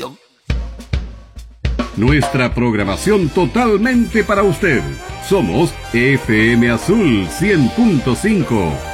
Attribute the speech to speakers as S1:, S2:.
S1: televisión.
S2: Nuestra programación totalmente para usted. Somos FM Azul 100.5.